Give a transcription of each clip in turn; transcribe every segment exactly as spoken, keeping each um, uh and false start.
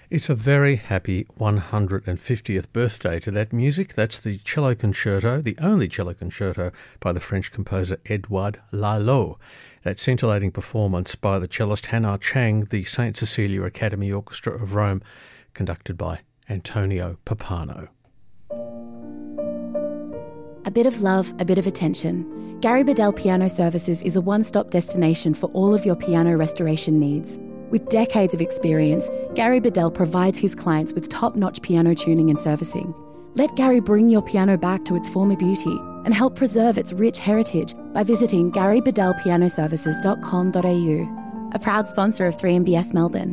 It's a very happy one hundred fiftieth birthday to that music. That's the cello concerto, the only cello concerto by the French composer Edouard Lalo. That scintillating performance by the cellist Hannah Chang, the Saint Cecilia Academy Orchestra of Rome, conducted by Antonio Pappano. A bit of love, a bit of attention. Gary Bedell Piano Services is a one-stop destination for all of your piano restoration needs. With decades of experience, Gary Bedell provides his clients with top-notch piano tuning and servicing. Let Gary bring your piano back to its former beauty and help preserve its rich heritage by visiting gary bedell piano services dot com dot a u, a proud sponsor of three M B S Melbourne.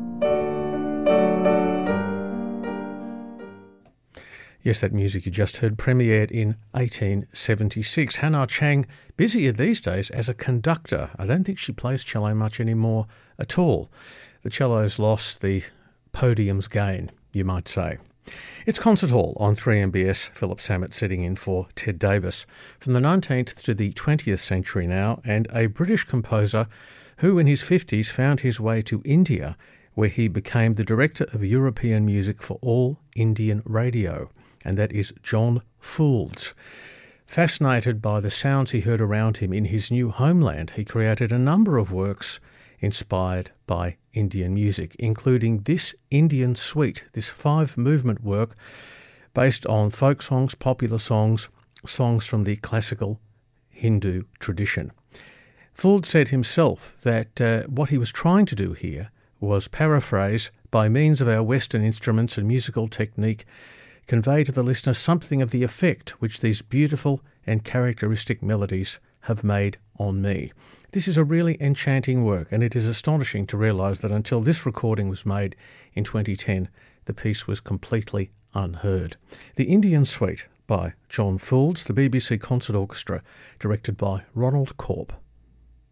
Yes, that music you just heard premiered in eighteen seventy-six. Hannah Chang, busier these days as a conductor. I don't think she plays cello much anymore at all. The cello's lost, the podium's gain, you might say. It's Concert Hall on three M B S. Philip Sammett sitting in for Ted Davis. From the nineteenth to the twentieth century now, and a British composer who in his fifties found his way to India, where he became the director of European music for all Indian radio. And that is John Foulds. Fascinated by the sounds he heard around him in his new homeland, he created a number of works inspired by Indian music, including this Indian Suite, this five-movement work based on folk songs, popular songs, songs from the classical Hindu tradition. Foulds said himself that uh, what he was trying to do here was paraphrase, by means of our Western instruments and musical technique, convey to the listener something of the effect which these beautiful and characteristic melodies have made on me. This is a really enchanting work, and it is astonishing to realise that until this recording was made in twenty ten, the piece was completely unheard. The Indian Suite by John Foulds, the B B C Concert Orchestra, directed by Ronald Korb.